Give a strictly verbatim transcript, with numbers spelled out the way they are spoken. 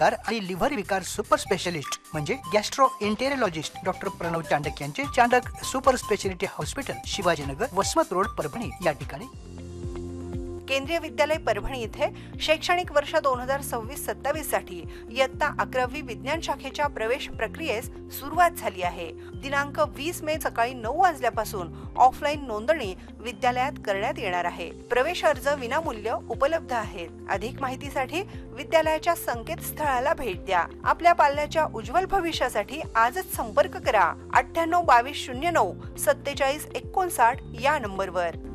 विकार आणि लिव्हर विकार सुपर स्पेशलिस्ट म्हणजे गॅस्ट्रो एंटेरोलॉजिस्ट डॉक्टर प्रणव चांडक यांचे Chandak super speciality hospital, Shivajinagar, Vasmat road, Parbhani या ठिकाणी. केंद्रीय विद्यालय परभणी येथे शैक्षणिक वर्ष दोन हजार सव्वीस सत्तावीस साठी इयत्ता अकरावी विज्ञान शाखेच्या प्रवेश प्रक्रियेस सुरुवात झाली आहे. दिनांक वीस मे सकाळी नऊ वाजल्यापासून ऑफलाईन नोंदणी विद्यालयात करण्यात येणार आहे. प्रवेश अर्ज विनामूल्य उपलब्ध आहेत. अधिक माहितीसाठी विद्यालयाच्या संकेतस्थळाला भेट द्या. आपल्या पाल्याच्या उज्ज्वल भविष्यासाठी आजच संपर्क करा अठ्ठ्याण्णव बावीस शून्य नऊ सत्तेचाळीस एकोणसाठ या नंबरवर.